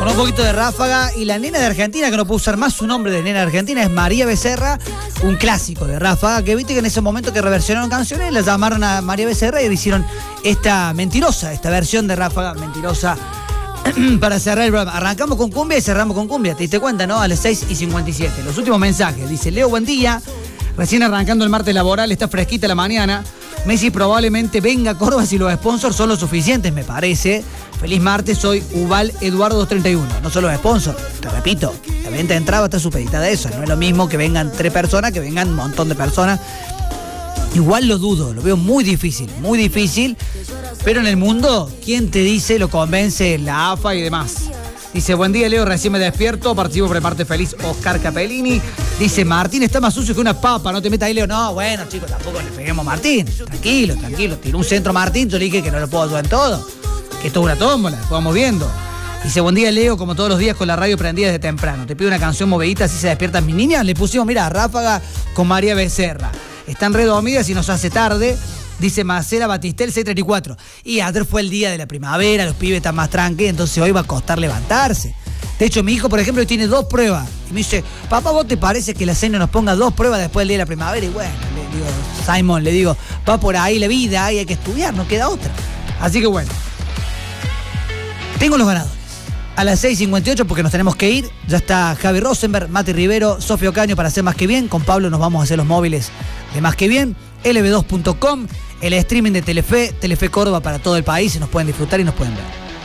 Con un poquito de Ráfaga. Y la nena de Argentina, que no puedo usar más su nombre de nena de Argentina, es María Becerra, un clásico de Ráfaga, que viste que en ese momento que reversionaron canciones, la llamaron a María Becerra y le hicieron esta versión de Ráfaga mentirosa para cerrar el programa. Arrancamos con cumbia y cerramos con cumbia. Te diste cuenta, ¿no? A las 6:57. Los últimos mensajes. Dice Leo, buen día. Recién arrancando el martes laboral, está fresquita la mañana. Messi probablemente venga a Córdoba si los sponsors son los suficientes, me parece. Feliz martes, soy Ubal Eduardo 231. No son los sponsors, te repito, la venta de entrada está supeditada a eso. No es lo mismo que vengan 3 personas, que vengan un montón de personas. Igual lo dudo, lo veo muy difícil. Pero en el mundo, ¿quién te dice, lo convence la AFA y demás? Dice, buen día Leo, recién me despierto, participo por el martes feliz, Oscar Capellini. Dice, Martín está más sucio que una papa, no te metas ahí, Leo. No, bueno, chicos, tampoco le peguemos a Martín. Tranquilo. Tiró un centro Martín, yo le dije que no lo puedo ayudar en todo. Que esto es una tómbola, vamos viendo. Dice, buen día Leo, como todos los días con la radio prendida desde temprano. Te pido una canción movedita, así se despiertan mis niñas. Le pusimos, mira, Ráfaga con María Becerra. Están redormidas y nos hace tarde. Dice Marcela Batistel 634. Y ayer fue el día de la primavera, los pibes están más tranquilos, entonces hoy va a costar levantarse. De hecho, mi hijo, por ejemplo, tiene 2 pruebas. Y me dice, papá, ¿vos te parece que la CENO nos ponga 2 pruebas después del día de la primavera? Y bueno, le digo, Simon, va por ahí la vida y hay que estudiar, no queda otra. Así que bueno. Tengo los ganadores. A las 6:58 porque nos tenemos que ir. Ya está Javi Rosenberg, Mati Rivero, Sofía Ocaño para hacer Más que Bien. Con Pablo nos vamos a hacer los móviles de Más que Bien. lb2.com, el streaming de Telefe Córdoba para todo el país. Y nos pueden disfrutar y nos pueden ver.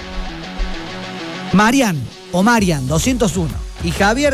Marian 201 y Javier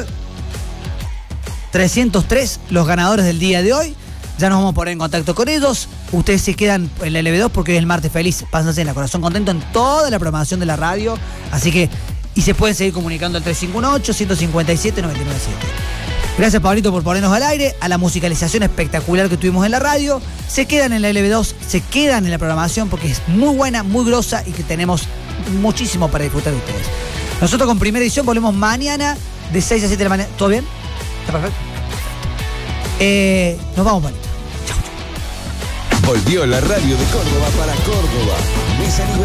303, los ganadores del día de hoy. Ya nos vamos a poner en contacto con ellos. Ustedes se quedan en la LB2 porque hoy es el martes feliz. Pásense en la Corazón Contento en toda la programación de la radio. Así que, y se pueden seguir comunicando al 3518-157-997. Gracias, Pablito, por ponernos al aire. A la musicalización espectacular que tuvimos en la radio. Se quedan en la LB2, se quedan en la programación porque es muy buena, muy grosa y que tenemos muchísimo para disfrutar de ustedes. Nosotros con Primera Edición volvemos mañana de 6 a 7 de la mañana. ¿Todo bien? ¿Está perfecto? Nos vamos, Pablito. Volvió la radio de Córdoba para Córdoba. Mesa libre.